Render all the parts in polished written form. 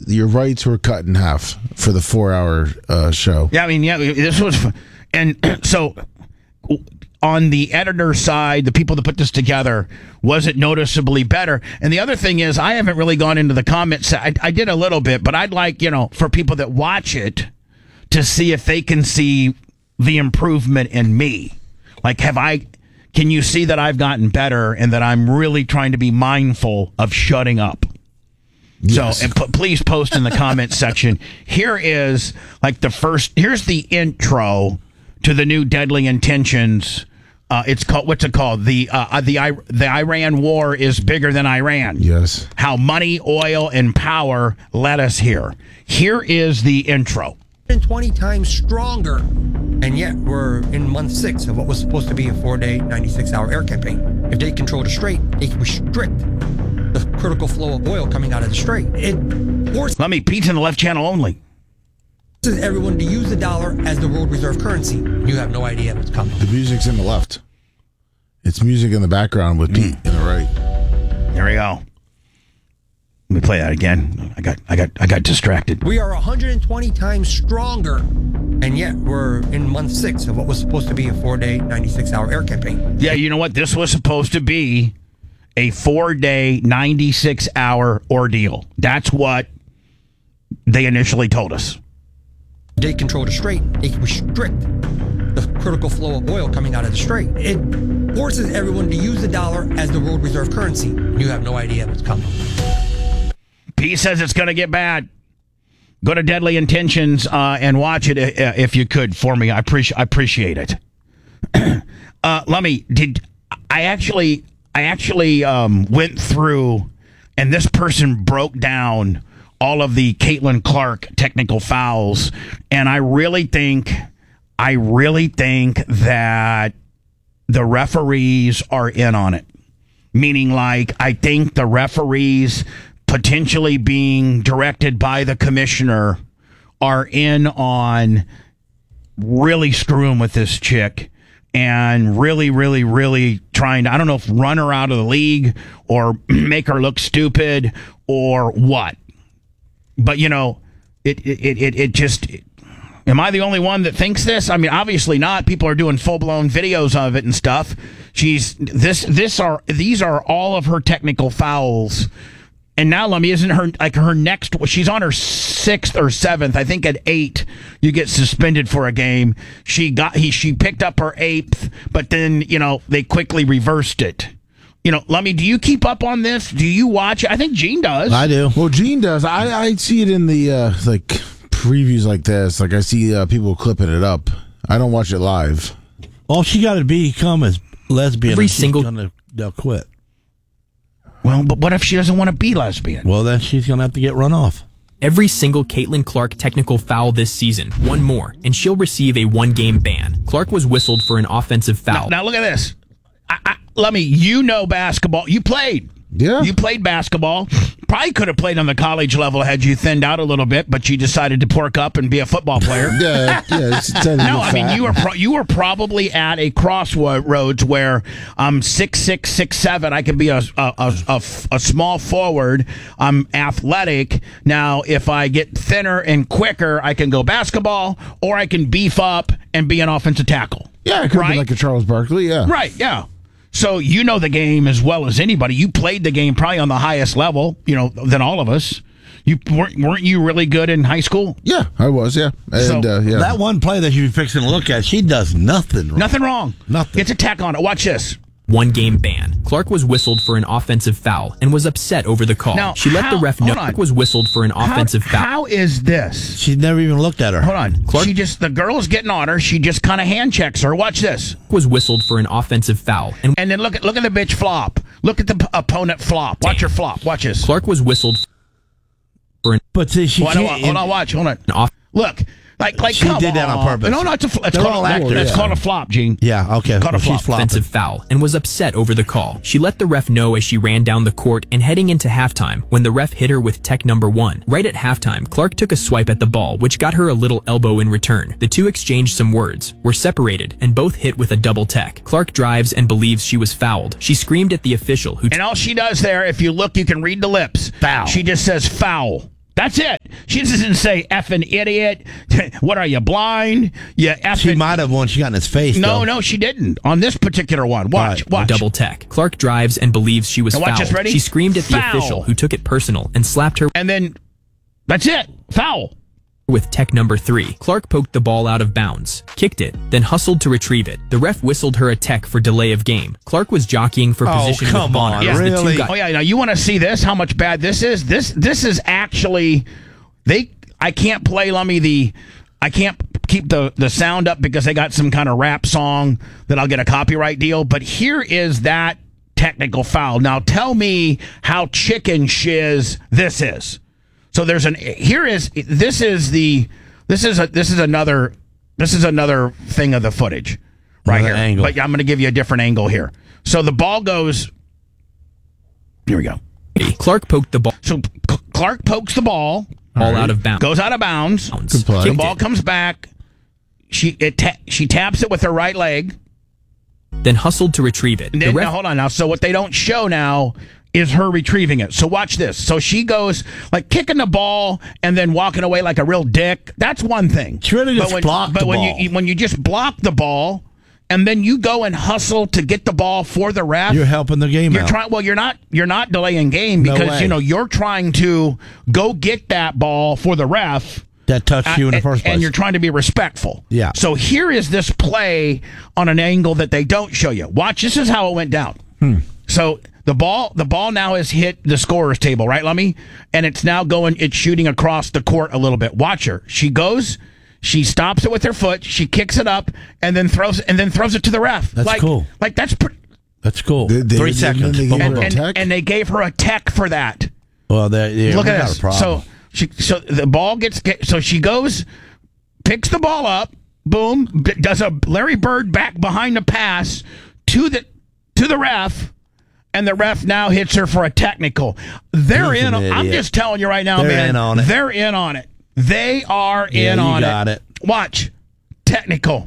your rights were cut in half for the 4-hour show. Yeah, I mean, this was, and so on the editor side, the people that put this together, was it noticeably better? And the other thing is, I haven't really gone into the comments. I did a little bit, but I'd like, for people that watch it to see if they can see the improvement in me. Like, can you see that I've gotten better and that I'm really trying to be mindful of shutting up? Yes. So, and please post in the comments section. Here is here's the intro to the new Deadly Intentions. It's called, what's it called? The Iran war is bigger than Iran. Yes. How money, oil, and power led us here. Here is the intro. 20 times stronger, and yet we're in month 6 of what was supposed to be a 4-day, 96-hour air campaign. If they control the strait, they can restrict the critical flow of oil coming out of the strait. It forces Pete's in the left channel only. Everyone to use the dollar as the world reserve currency. You have no idea what's coming. The music's in the left. It's music in the background with Pete in the right. There we go. Let me play that again. I got distracted. We are 120 times stronger, and yet we're in month 6 of what was supposed to be a 4-day, 96-hour air campaign. Yeah, you know what? This was supposed to be a 4-day, 96-hour ordeal. That's what they initially told us. They control the strait. They can restrict the critical flow of oil coming out of the strait. It forces everyone to use the dollar as the world reserve currency. You have no idea what's coming. Pete says it's going to get bad. Go to Deadly Intentions and watch it if you could for me. I appreciate it. I actually went through, and this person broke down all of the Caitlin Clark technical fouls, and I really think that the referees are in on it. Meaning, I think the referees potentially being directed by the commissioner are in on really screwing with this chick and really, really, really trying to, I don't know if run her out of the league or make her look stupid or what. But, it just, am I the only one that thinks this? I mean, obviously not. People are doing full-blown videos of it and stuff. These are all of her technical fouls. And now, isn't her next? She's on her 6th or 7th. I think at 8, you get suspended for a game. She picked up her 8th, but then they quickly reversed it. Lummy, do you keep up on this? Do you watch it? I think Gene does. I do. Well, Gene does. I see it in the previews like this. I see people clipping it up. I don't watch it live. All she got to become is lesbian. Every single they'll quit. Well, but what if she doesn't want to be lesbian? Well, then she's going to have to get run off. Every single Caitlin Clark technical foul this season, one more, and she'll receive a 1-game ban. Clark was whistled for an offensive foul. Now look at this. Lummy, basketball. You played. Yeah. You played basketball. Probably could have played on the college level had you thinned out a little bit, but you decided to pork up and be a football player. Yeah. No, I mean you were probably at a crossroads where I'm 6'6", 6'7". I can be a small forward. I'm athletic. Now, if I get thinner and quicker, I can go basketball, or I can beef up and be an offensive tackle. Yeah, it could be like a Charles Barkley. Yeah. Right. Yeah. So you know the game as well as anybody. You played the game probably on the highest level, than all of us. You weren't you really good in high school? Yeah, I was. Yeah, and yeah. That one play that you're fixing to look at, she does nothing wrong. Nothing wrong. Nothing. Gets a tack on it. Watch this. 1-game ban. Clark was whistled for an offensive foul and was upset over the call. Now, she let the ref know Clark was whistled for an offensive foul. How is this? She's never even looked at her. Hold on. The girl's getting on her. She just kind of hand checks her. Watch this. Was whistled for an offensive foul. And then look at the bitch flop. Look at the opponent flop. Watch her flop. Watch this. Clark was whistled for an... But see, she can't... Hold on, watch. Hold on. Look. Like she did that on purpose. No, it's called a flop, Gene. Yeah, okay. Called a flop. Offensive foul and was upset over the call. She let the ref know as she ran down the court and heading into halftime when the ref hit her with tech number 1. Right at halftime, Clark took a swipe at the ball, which got her a little elbow in return. The two exchanged some words, were separated, and both hit with a double tech. Clark drives and believes she was fouled. She screamed at the official who... And all she does there, if you look, you can read the lips. Foul. She just says foul. That's it. She doesn't say effing idiot. What are you, blind? You effing. She might have when she got in his face. No, she didn't. On this particular one. Watch. Double tech. Clark drives and believes she was Now watch fouled. this, ready? She screamed at the Foul. official, who took it personal and slapped her And then, that's it. Foul. with tech number 3. Clark poked the ball out of bounds, kicked it, then hustled to retrieve it. The ref whistled her a tech for delay of game. Clark was jockeying for position come with Bonner. on, as the two really? got Oh, yeah. Now, you want to see this? How much bad this is? This is actually... I can't play, I can't keep the sound up because they got some kind of rap song that I'll get a copyright deal. But here is that technical foul. Now tell me how chicken shiz this is. So this is another thing of the footage right Another here. angle. But I'm going to give you a different angle here. So the ball goes. Here we go. Clark poked the ball So Clark pokes the ball. out of bounds. Goes out of bounds. Good play. The ball comes back. She taps it with her right leg. Then hustled to retrieve it. And then, now, hold on now. So what they don't show now is her retrieving it. So watch this. So she goes like kicking the ball and then walking away like a real dick. That's one thing. She really just blocked the ball. When you just block the ball and then you go and hustle to get the ball for the ref, You're helping the game You're out. trying. Well, you're not delaying game No because way. you're trying to go get that ball for the ref. That touched you in the first place. And you're trying to be respectful. Yeah. So here is this play on an angle that they don't show you. Watch. This is how it went down. So the ball now has hit the scorer's table, right, Lummy? And it's now it's shooting across the court a little bit. Watch her. She goes. She stops it with her foot. She kicks it up and then throws it to the ref. That's cool. Like that's pretty. That's cool. 3 seconds. They Boom, gave boom, her a boom. tech? And they gave her a tech for that. Well, Look we at got this. a problem. So the ball so she goes, picks the ball up, boom, does a Larry Bird back behind the pass to the ref, and the ref now hits her for a technical. They're He's in. an I'm idiot. just telling you right now, They're man. in on it. They're in on it. They are Yeah, in you on got it. Watch. Technical.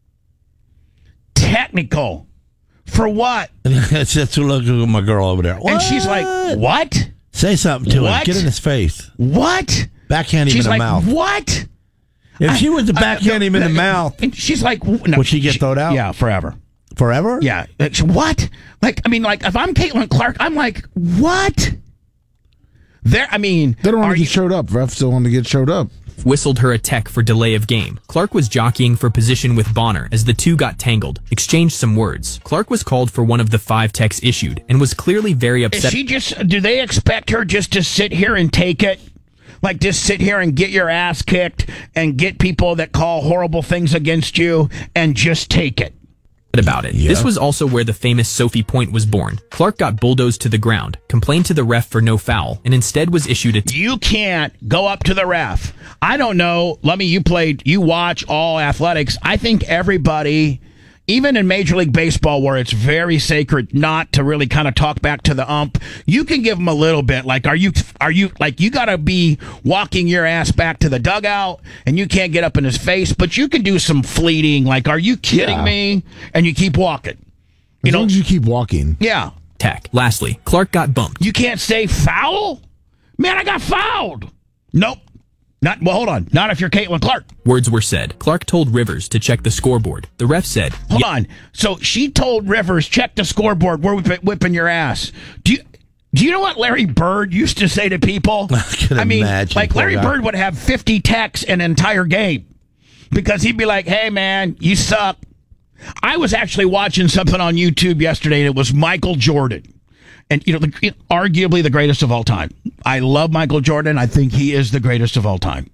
For what? It's just look at my girl over there. And she's like, what? Say something to What? him. Get in his face. What? Backhand him She's in the like, mouth. what? If she was to backhand him in the mouth, And she's like, no, would she get thrown out? Yeah, forever. Forever? Yeah. What? Like, I mean, like, if I'm Caitlin Clark, I'm like, what? They don't want to get showed up. Refs don't want to get showed up. Whistled her a tech for delay of game. Clark was jockeying for position with Bonner as the two got tangled, exchanged some words. Clark was called for one of the 5 techs issued and was clearly very upset. do they expect her just to sit here and take it? Like, just sit here and get your ass kicked and get people that call horrible things against you and just take it? About it. This was also where the famous Sophie Point was born. Clark got bulldozed to the ground, complained to the ref for no foul, and instead was issued a You can't go up to the ref. I don't know. Lummy, you watch all athletics. I think everybody, even in Major League Baseball, where it's very sacred not to really kind of talk back to the ump, you can give them a little bit. Like, are you like, you got to be walking your ass back to the dugout and you can't get up in his face, but you can do some fleeting, like, are you kidding me? And you keep walking. As long as you keep walking. Yeah. tech. Lastly, Clark got bumped. You can't say foul? Man, I got fouled. Nope. Hold on. Not if you're Caitlin Clark. Words were said. Clark told Rivers to check the scoreboard. The ref said, Hold on. So she told Rivers, check the scoreboard. We're whipping your ass. Do you know what Larry Bird used to say to people? I mean, imagine, like Larry poor guy. Bird would have 50 techs an entire game because he'd be like, hey, man, you suck. I was actually watching something on YouTube yesterday, and it was Michael Jordan. And, arguably the greatest of all time. I love Michael Jordan. I think he is the greatest of all time.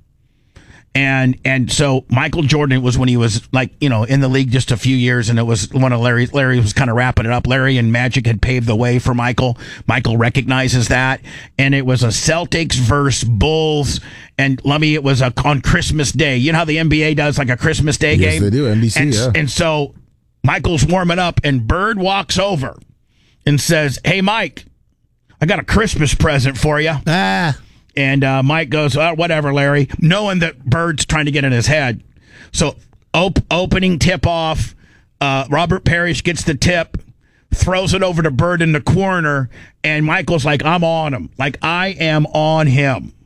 And so Michael Jordan was when he was in the league just a few years, and it was one of Larry was kind of wrapping it up. Larry and Magic had paved the way for Michael. Michael recognizes that. And it was a Celtics versus Bulls. And Lummy, it was on Christmas Day. You know how the NBA does like a Christmas Day game? Yes, they do. NBC, and, yeah. And so Michael's warming up, and Bird walks over and says, hey, Mike, I got a Christmas present for you. And Mike goes, oh, whatever, Larry, knowing that Bird's trying to get in his head. So opening tip-off, Robert Parrish gets the tip, throws it over to Bird in the corner, and Michael's like, I'm on him. Like, I am on him.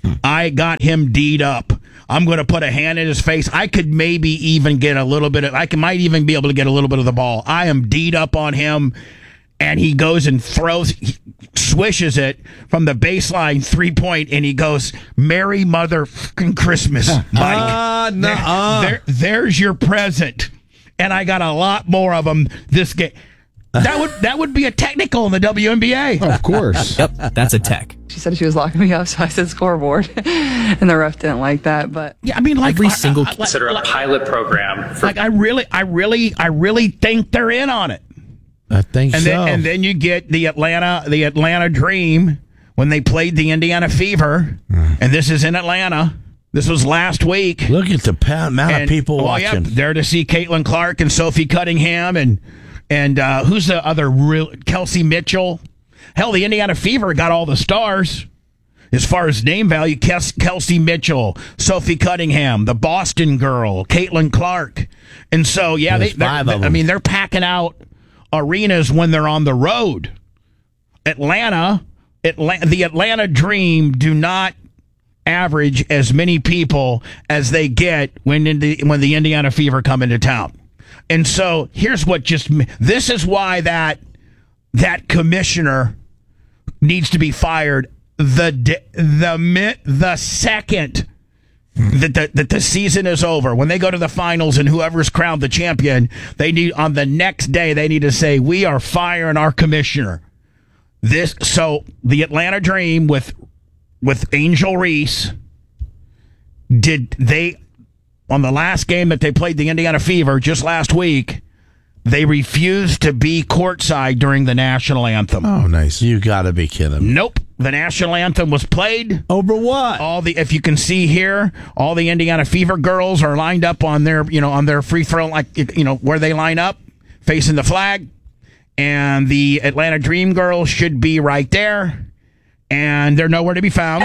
I got him D'd up. I'm going to put a hand in his face. I could maybe even get a little bit of, might even be able to get a little bit of the ball. I am D'd up on him, and he goes and swishes it from the baseline 3-point, and he goes, "Merry motherfucking Christmas, Mike. There's your present." And I got a lot more of them this game. That would be a technical in the WNBA. Of course. Yep, that's a tech. She said she was locking me up, so I said scoreboard, and the ref didn't like that. But yeah, I mean, like every single consider a pilot program. I really think they're in on it. I think so. And then you get the Atlanta Dream when they played the Indiana Fever, and this is in Atlanta. This was last week. Look at the amount of people watching. Yeah, there to see Caitlin Clark and Sophie Cunningham and who's the other Kelsey Mitchell. Hell, the Indiana Fever got all the stars as far as name value. Kelsey Mitchell, Sophie Cunningham, the Boston girl, Caitlin Clark. And so, yeah, they're packing out arenas when they're on the road. The Atlanta Dream do not average as many people as they get when the Indiana Fever come into town. And so here's this is why that commissioner needs to be fired the second that the season is over. When they go to the finals and whoever's crowned the champion, on the next day they need to say, "We are firing our commissioner." So the Atlanta Dream with Angel Reese, on the last game that they played the Indiana Fever just last week, they refused to be courtside during the national anthem. Oh, nice. You got to be kidding. Nope. The national anthem was played. Over what? If you can see here, all the Indiana Fever girls are lined up on their free throw, where they line up, facing the flag. And the Atlanta Dream girls should be right there. And they're nowhere to be found.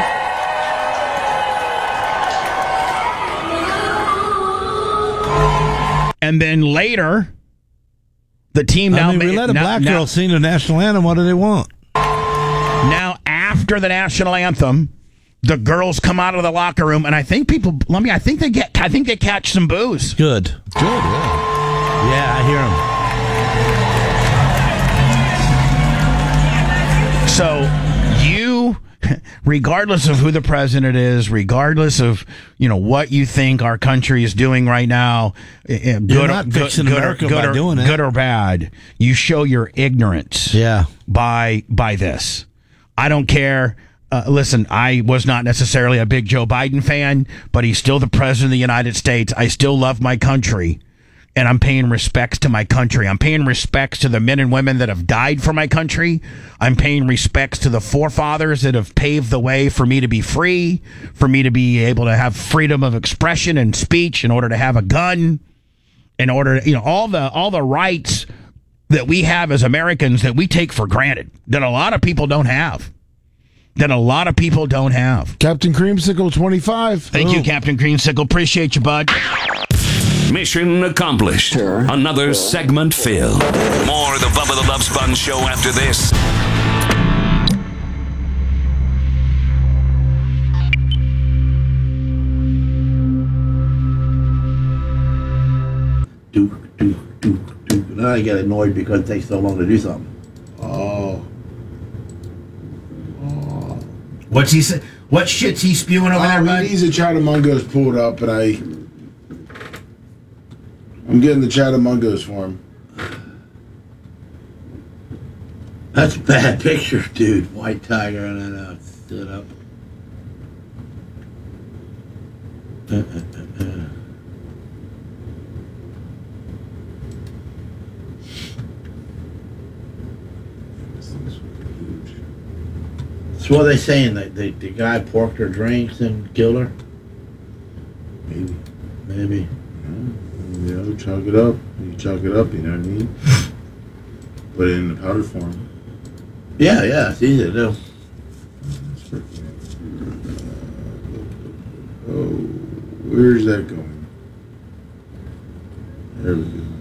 And then later, the team we let a black girl sing the national anthem. What do they want? Now, after the national anthem, the girls come out of the locker room, and I think they catch some booze. Good. Yeah. Yeah, I hear them. So regardless of who the president is, regardless of what you think our country is doing right now, good or bad, you show your ignorance. Yeah. By this, I don't care. Listen, I was not necessarily a big Joe Biden fan, but he's still the president of the United States. I still love my country. And I'm paying respects to my country. I'm paying respects to the men and women that have died for my country. I'm paying respects to the forefathers that have paved the way for me to be free, for me to be able to have freedom of expression and speech, in order to have a gun, in order to, all the rights that we have as Americans that we take for granted, that a lot of people don't have. Captain Creamsicle 25. Thank you, Captain Creamsicle. Appreciate you, bud. Mission accomplished. Sure. Another segment filled. More of the Bubba the Love Sponge Show after this. Then I get annoyed because it takes so long to do something. Oh. What's he say? What shit's he spewing over there, bud? He's a Chattamungos pulled up, and I'm getting the Chattamungos for him. That's a bad picture, dude. White tiger and then stood up. So what are they saying? That the guy porked her drinks and killed her? Maybe. Chug it up. You chug it up, you know what I mean? Put it in the powder form. Yeah, it's easy to do. Where's that going? There we go.